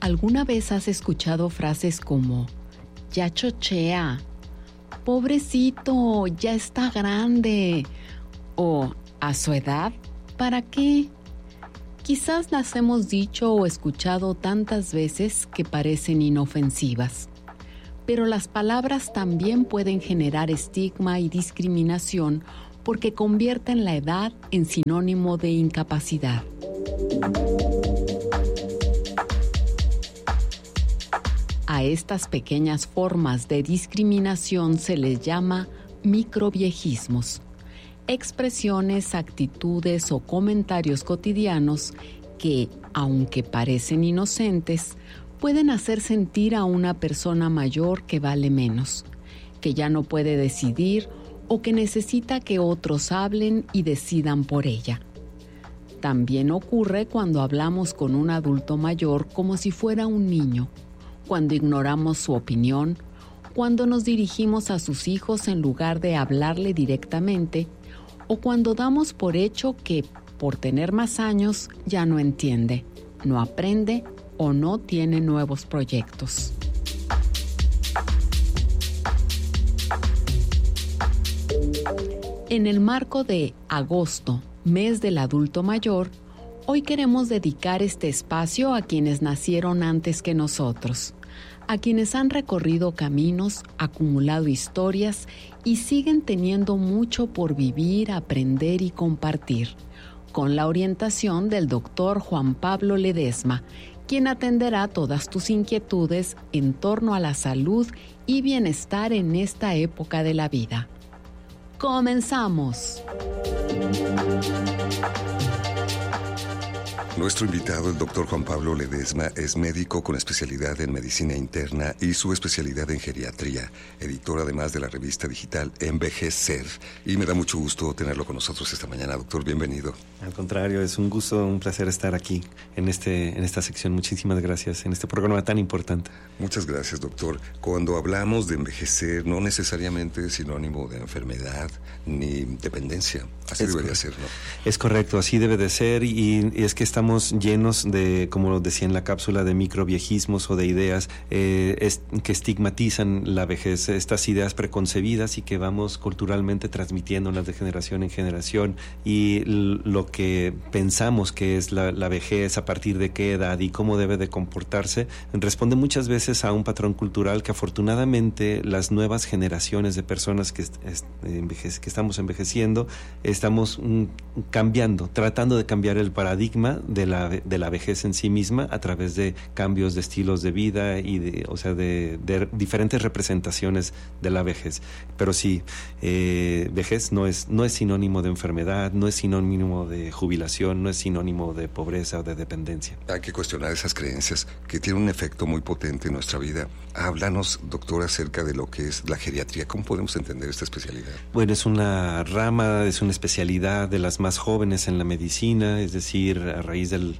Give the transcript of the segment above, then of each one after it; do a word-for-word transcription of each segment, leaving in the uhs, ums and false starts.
¿Alguna vez has escuchado frases como ya chochea, pobrecito, ya está grande, o a su edad, ¿para qué? Quizás las hemos dicho o escuchado tantas veces que parecen inofensivas, pero las palabras también pueden generar estigma y discriminación porque convierten la edad en sinónimo de incapacidad. A estas pequeñas formas de discriminación se les llama microviejismos, expresiones, actitudes o comentarios cotidianos que, aunque parecen inocentes, pueden hacer sentir a una persona mayor que vale menos, que ya no puede decidir o que necesita que otros hablen y decidan por ella. También ocurre cuando hablamos con un adulto mayor como si fuera un niño, cuando ignoramos su opinión, cuando nos dirigimos a sus hijos en lugar de hablarle directamente, o cuando damos por hecho que, por tener más años, ya no entiende, no aprende o no tiene nuevos proyectos. En el marco de Agosto, mes del adulto mayor, hoy queremos dedicar este espacio a quienes nacieron antes que nosotros, a quienes han recorrido caminos, acumulado historias y siguen teniendo mucho por vivir, aprender y compartir, con la orientación del doctor Juan Pablo Ledesma, quien atenderá todas tus inquietudes en torno a la salud y bienestar en esta época de la vida. ¡Comenzamos! Nuestro invitado, el doctor Juan Pablo Ledesma, es médico con especialidad en medicina interna y su especialidad en geriatría, editor además de la revista digital Envejecer, y me da mucho gusto tenerlo con nosotros esta mañana. Doctor, bienvenido. Al contrario, es un gusto, un placer estar aquí en, este, en esta sección. Muchísimas gracias en este programa tan importante. Muchas gracias, doctor. Cuando hablamos de envejecer, no necesariamente es sinónimo de enfermedad ni dependencia. Así es debería correcto. ser, ¿no? Es correcto, así debe de ser, y, y es que estamos llenos de, como decía en la cápsula, de microviejismos o de ideas eh, es, que estigmatizan la vejez, estas ideas preconcebidas y que vamos culturalmente transmitiéndolas de generación en generación, y l- lo que pensamos que es la, la vejez, a partir de qué edad y cómo debe de comportarse, responde muchas veces a un patrón cultural que afortunadamente las nuevas generaciones de personas que, est- est- envejec- que estamos envejeciendo, estamos mm, cambiando, tratando de cambiar el paradigma de la, de la vejez en sí misma a través de cambios de estilos de vida y de, o sea, de, de diferentes representaciones de la vejez. Pero sí, eh, vejez no es, no es sinónimo de enfermedad, no es sinónimo de jubilación, no es sinónimo de pobreza o de dependencia. Hay que cuestionar esas creencias que tienen un efecto muy potente en nuestra vida. Háblanos, doctor, acerca de lo que es la geriatría. ¿Cómo podemos entender esta especialidad? Bueno, es una rama, es una especialidad de las más jóvenes en la medicina, es decir, a raíz del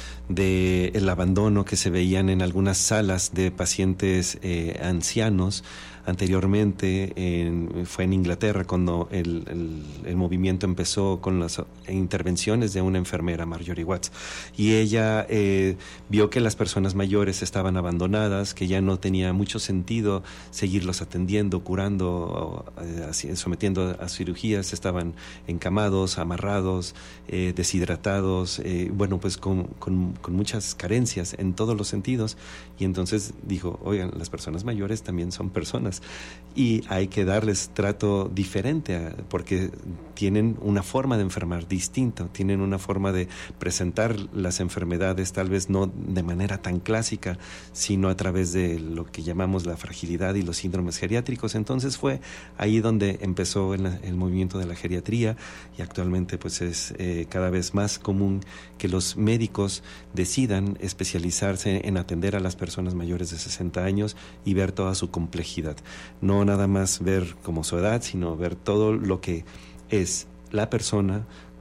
de el abandono que se veían en algunas salas de pacientes eh, ancianos. Anteriormente en, fue en Inglaterra cuando el, el, el movimiento empezó con las intervenciones de una enfermera, Marjorie Watts, y ella eh, vio que las personas mayores estaban abandonadas, que ya no tenía mucho sentido seguirlos atendiendo, curando, eh, sometiendo a cirugías, estaban encamados, amarrados, eh, deshidratados, eh, bueno, pues con, con, con muchas carencias en todos los sentidos, y entonces dijo, oigan, las personas mayores también son personas, y hay que darles trato diferente porque tienen una forma de enfermar distinta, tienen una forma de presentar las enfermedades tal vez no de manera tan clásica, sino a través de lo que llamamos la fragilidad y los síndromes geriátricos. Entonces fue ahí donde empezó el, el movimiento de la geriatría, y actualmente pues es eh, cada vez más común que los médicos decidan especializarse en atender a las personas mayores de sesenta años y ver toda su complejidad. No nada más ver como su edad, sino ver todo lo que es la persona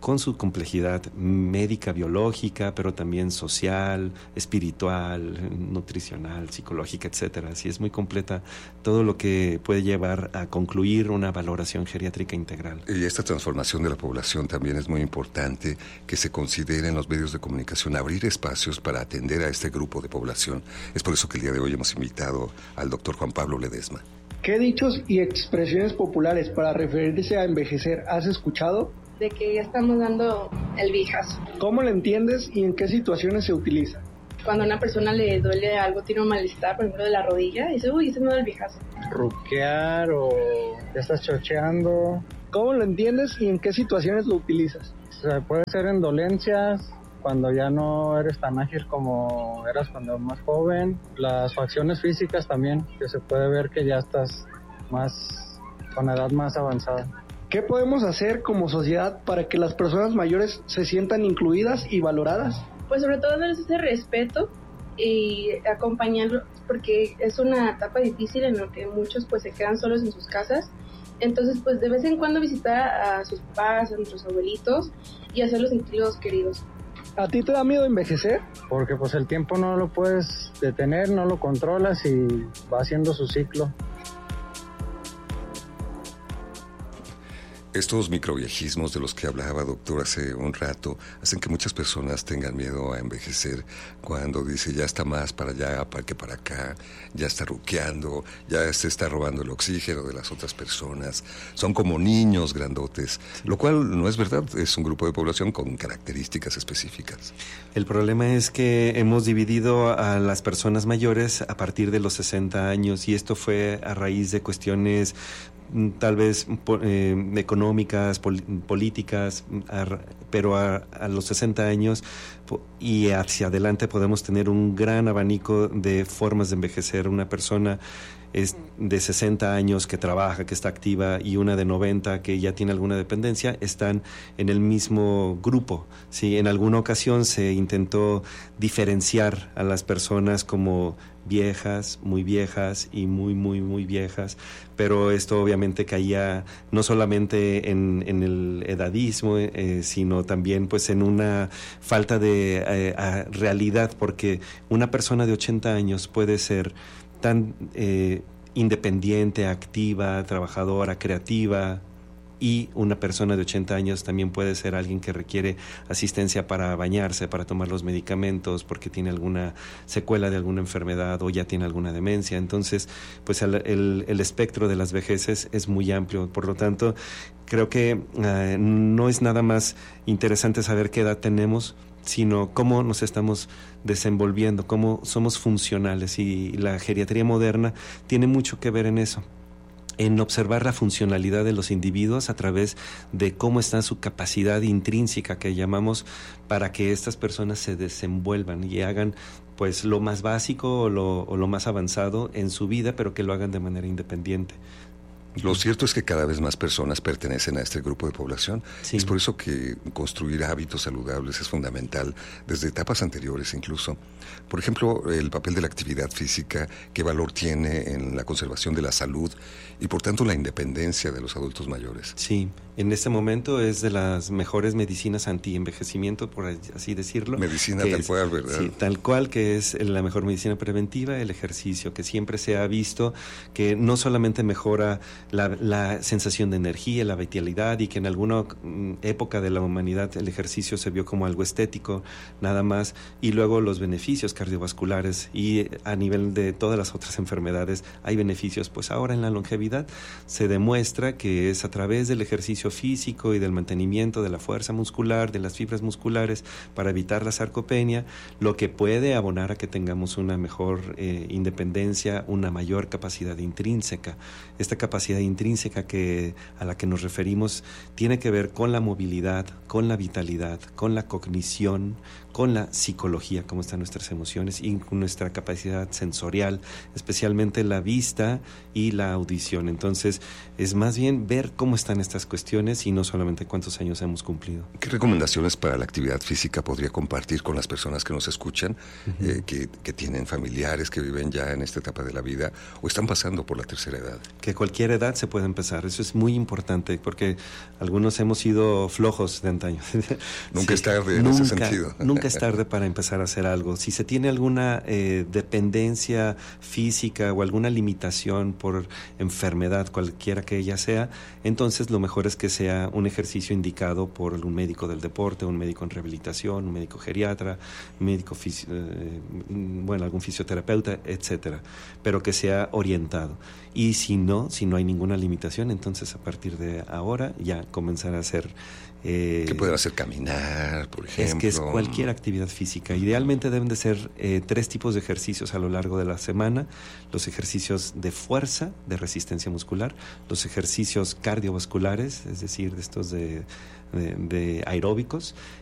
con su complejidad médica, biológica, pero también social, espiritual, nutricional, psicológica, etcétera. Así es muy completa todo lo que puede llevar a concluir una valoración geriátrica integral. Y esta transformación de la población también es muy importante que se considere en los medios de comunicación abrir espacios para atender a este grupo de población. Es por eso que el día de hoy hemos invitado al doctor Juan Pablo Ledesma. ¿Qué dichos y expresiones populares para referirse a envejecer has escuchado? De que ya estamos dando el viejazo. ¿Cómo lo entiendes y en qué situaciones se utiliza? Cuando a una persona le duele algo, tiene un malestar, por ejemplo, de la rodilla, dice, uy, ese me da el viejazo. Ruquear o ya estás chocheando. ¿Cómo lo entiendes y en qué situaciones lo utilizas? O sea, puede ser en dolencias, cuando ya no eres tan ágil como eras cuando más joven. Las facciones físicas también, que se puede ver que ya estás más con edad más avanzada. ¿Qué podemos hacer como sociedad para que las personas mayores se sientan incluidas y valoradas? Pues sobre todo darles ese respeto y acompañarlos, porque es una etapa difícil en la que muchos pues se quedan solos en sus casas. Entonces pues de vez en cuando visitar a sus papás, a nuestros abuelitos y hacerlos sentirlos queridos. ¿A ti te da miedo envejecer? Porque pues el tiempo no lo puedes detener, no lo controlas y va haciendo su ciclo. Estos microviejismos de los que hablaba, doctor, hace un rato, hacen que muchas personas tengan miedo a envejecer cuando dice ya está más para allá para que para acá, ya está ruqueando, ya se está robando el oxígeno de las otras personas. Son como niños grandotes, lo cual no es verdad, es un grupo de población con características específicas. El problema es que hemos dividido a las personas mayores a partir de los sesenta años y esto fue a raíz de cuestiones tal vez eh, económicas, pol- políticas, a, pero a, a los sesenta años y hacia adelante podemos tener un gran abanico de formas de envejecer. Una persona es de sesenta años que trabaja, que está activa, y una de noventa que ya tiene alguna dependencia, están en el mismo grupo. ¿Sí? En alguna ocasión se intentó diferenciar a las personas como viejas, muy viejas y muy, muy, muy viejas, pero esto obviamente caía no solamente en, en el edadismo, eh, sino también pues en una falta de eh, realidad, porque una persona de ochenta años puede ser tan eh, independiente, activa, trabajadora, creativa, y una persona de ochenta años también puede ser alguien que requiere asistencia para bañarse, para tomar los medicamentos, porque tiene alguna secuela de alguna enfermedad o ya tiene alguna demencia. Entonces, pues el, el, el espectro de las vejeces es muy amplio. Por lo tanto, creo que uh, no es nada más interesante saber qué edad tenemos, sino cómo nos estamos desenvolviendo, cómo somos funcionales, y la geriatría moderna tiene mucho que ver en eso, en observar la funcionalidad de los individuos a través de cómo está su capacidad intrínseca, que llamamos, para que estas personas se desenvuelvan y hagan pues lo más básico o lo, o lo más avanzado en su vida, pero que lo hagan de manera independiente. Lo cierto es que cada vez más personas pertenecen a este grupo de población. Sí. Es por eso que construir hábitos saludables es fundamental, desde etapas anteriores incluso. Por ejemplo, el papel de la actividad física, qué valor tiene en la conservación de la salud y por tanto la independencia de los adultos mayores. Sí, en este momento es de las mejores medicinas anti-envejecimiento, por así decirlo. Medicina tal es, cual, ¿verdad? Sí, tal cual, que es la mejor medicina preventiva, el ejercicio, que siempre se ha visto que no solamente mejora La, la sensación de energía, la vitalidad, y que en alguna época de la humanidad el ejercicio se vio como algo estético, nada más, y luego los beneficios cardiovasculares y a nivel de todas las otras enfermedades hay beneficios. Pues ahora en la longevidad se demuestra que es a través del ejercicio físico y del mantenimiento de la fuerza muscular, de las fibras musculares, para evitar la sarcopenia, lo que puede abonar a que tengamos una mejor eh, independencia, una mayor capacidad intrínseca. Esta capacidad intrínseca que a la que nos referimos tiene que ver con la movilidad, con la vitalidad, con la cognición, con la psicología, cómo están nuestras emociones, y con nuestra capacidad sensorial, especialmente la vista y la audición. Entonces, es más bien ver cómo están estas cuestiones. cuestiones y no solamente cuántos años hemos cumplido. ¿Qué recomendaciones para la actividad física podría compartir con las personas que nos escuchan, uh-huh. eh, que, que tienen familiares que viven ya en esta etapa de la vida o están pasando por la tercera edad? Que cualquier edad se puede empezar, eso es muy importante porque algunos hemos sido flojos de antaño. Nunca sí, es tarde en nunca, ese sentido. Nunca es tarde para empezar a hacer algo. Si se tiene alguna eh, dependencia física o alguna limitación por enfermedad, cualquiera que ella sea, entonces lo mejor es que sea un ejercicio indicado por un médico del deporte, un médico en rehabilitación, un médico geriatra, un médico fisio, eh, bueno, algún fisioterapeuta, etcétera, pero que sea orientado. Y si no, si no hay ninguna limitación, entonces a partir de ahora ya comenzar a hacer Eh, ¿Qué pueden hacer? Caminar, por ejemplo. Es que es cualquier actividad física. Idealmente deben de ser eh, tres tipos de ejercicios a lo largo de la semana. Los ejercicios de fuerza, de resistencia muscular. Los ejercicios cardiovasculares, es decir, de estos de, de, de aeróbicos.